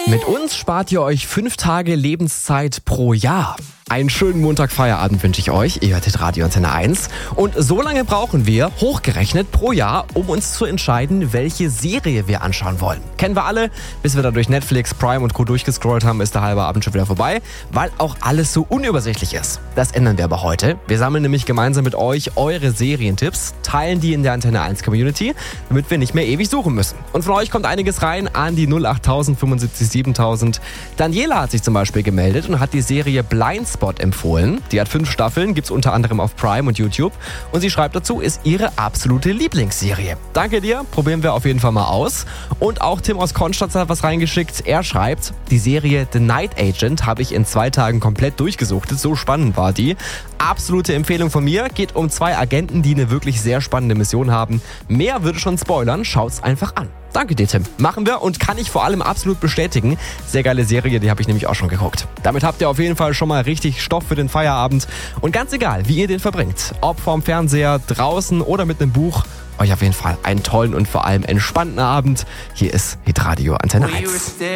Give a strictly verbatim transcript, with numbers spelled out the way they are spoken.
Mit uns spart ihr euch fünf Tage Lebenszeit pro Jahr. Einen schönen Montagfeierabend wünsche ich euch. Ihr hört Radio Antenne eins. Und so lange brauchen wir, hochgerechnet, pro Jahr, um uns zu entscheiden, welche Serie wir anschauen wollen. Kennen wir alle. Bis wir da durch Netflix, Prime und Co. durchgescrollt haben, ist der halbe Abend schon wieder vorbei, weil auch alles so unübersichtlich ist. Das ändern wir aber heute. Wir sammeln nämlich gemeinsam mit euch eure Serientipps, teilen die in der Antenne eins Community, damit wir nicht mehr ewig suchen müssen. Und von euch kommt einiges rein an die null acht tausend fünfundsiebzig siebentausend. Daniela hat sich zum Beispiel gemeldet und hat die Serie Blindspot empfohlen. Die hat fünf Staffeln, gibt's unter anderem auf Prime und YouTube. Und sie schreibt dazu, ist ihre absolute Lieblingsserie. Danke dir, probieren wir auf jeden Fall mal aus. Und auch Tim aus Konstanz hat was reingeschickt. Er schreibt, die Serie The Night Agent habe ich in zwei Tagen komplett durchgesuchtet. So spannend war die. Absolute Empfehlung von mir. Geht um zwei Agenten, die eine wirklich sehr spannende Mission haben. Mehr würde schon spoilern. Schaut's einfach an. Danke dir, Tim. Machen wir und kann ich vor allem absolut bestätigen. Sehr geile Serie, die habe ich nämlich auch schon geguckt. Damit habt ihr auf jeden Fall schon mal richtig Stoff für den Feierabend. Und ganz egal, wie ihr den verbringt, ob vorm Fernseher, draußen oder mit einem Buch, euch auf jeden Fall einen tollen und vor allem entspannten Abend. Hier ist Hitradio Antenne eins.